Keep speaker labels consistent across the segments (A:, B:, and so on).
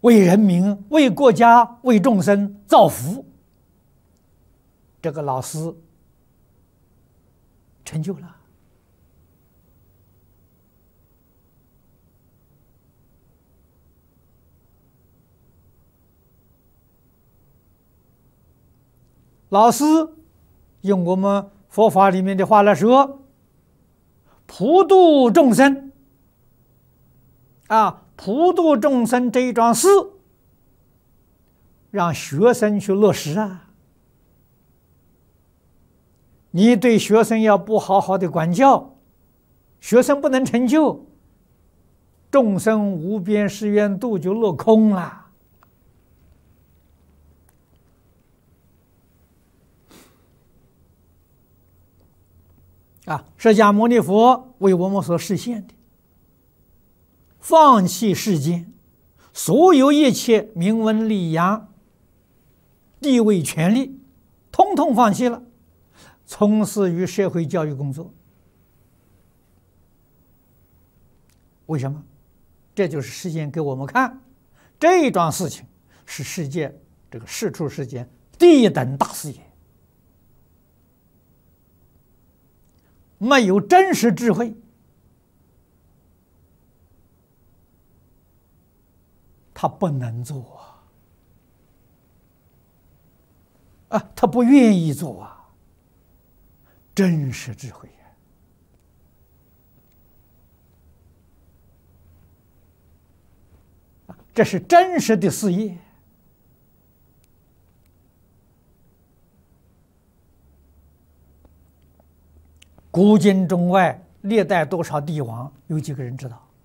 A: 为人民、为国家、为众生造福，这个老师成就了。老师用我们佛法里面的话来说，普度众生啊，普度众生这一桩事，让学生去落实啊。你对学生要不好好的管教，学生不能成就，众生无边誓愿度就落空了。释迦牟尼佛为我们所实现的，放弃世间所有一切名闻利养、地位权利，统统放弃了，从事于社会教育工作。为什么？这就是实现给我们看，这桩事情是世界这个世出世间第一等大事业。没有真实智慧，他不能做啊，他不愿意做啊。真实智慧啊，这是真实的事业。古今中外历代多少帝王，有几个人知道？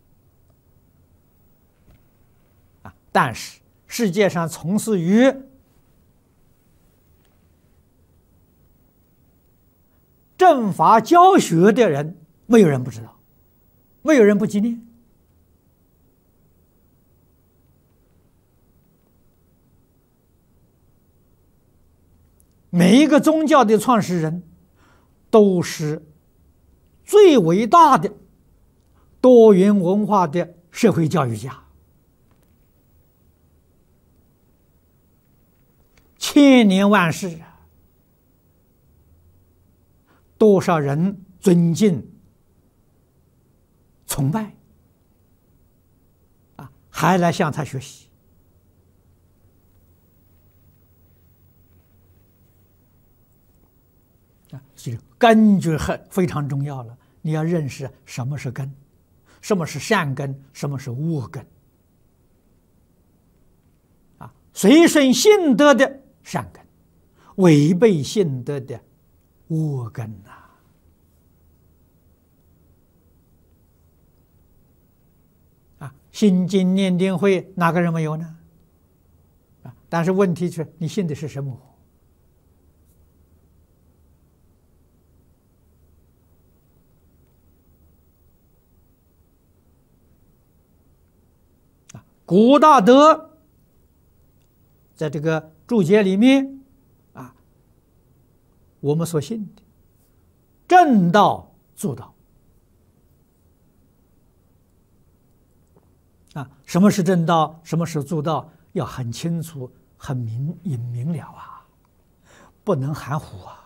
A: 但是世界上从事于正法教学的人，没有人不知道，没有人不纪念。每一个宗教的创始人都是最伟大的多元文化的社会教育家，千年万世啊，多少人尊敬、崇拜啊，还来向他学习啊，所以根就非常重要了。你要认识什么是根，什么是善根，什么是恶根啊？随顺性德的善根，违背性德的恶根啊！心经念定慧，哪个人没有呢？啊！但是问题是你信的是什么？古大德在这个注解里面啊，我们所信的正道做道啊，什么是正道，什么是做道，要很清楚、很明了啊，不能含糊啊。